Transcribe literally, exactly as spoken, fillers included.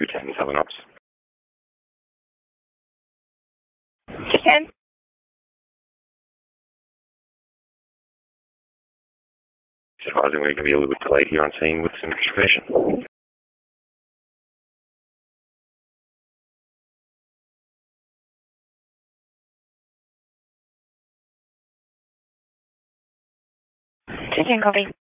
ten seven ups. ten. Advising we're going to be a little bit delayed here on scene with some extraction. ten copy.